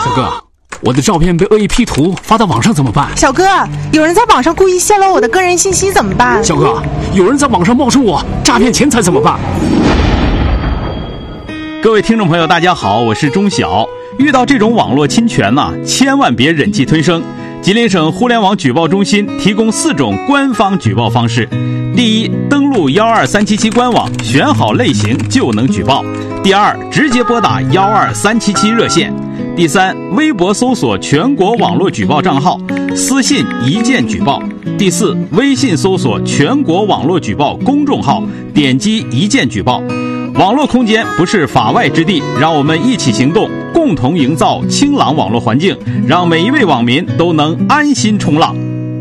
小哥，我的照片被恶意 P 图发到网上怎么办？ 小哥，有人在网上故意泄露我的个人信息怎么办？ 小哥，有人在网上冒充我诈骗钱财怎么办？ 各位听众朋友大家好，我是钟晓。遇到这种网络侵权千万别忍气吞声。吉林省互联网举报中心提供4种官方举报方式：第一，登录12377官网，选好类型就能举报；第二，直接拨打12377热线；第三，微博搜索全国网络举报账号，私信一键举报；第四，微信搜索全国网络举报公众号，点击一键举报。网络空间不是法外之地，让我们一起行动，共同营造清朗网络环境，让每一位网民都能安心冲浪。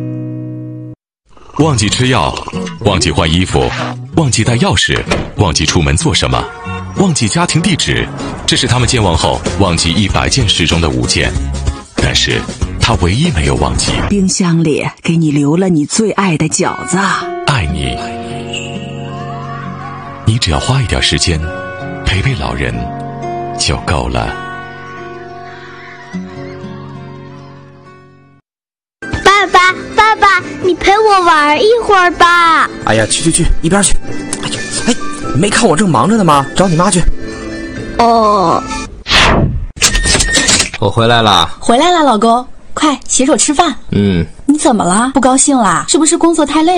忘记吃药，忘记换衣服，忘记带钥匙，忘记出门做什么，忘记家庭地址，这是他们健忘后忘记100件事中的5件。但是他唯一没有忘记， 冰箱里给你留了你最爱的饺子。 爱你。你只要花一点时间陪陪老人就够了。 爸爸，你陪我玩一会儿吧。 哎呀，去，一边去。哎，你没看我正忙着呢吗？找你妈去。 哦， 我回来了。 回来了，老公，快洗手吃饭。 你怎么了？不高兴啦？是不是工作太累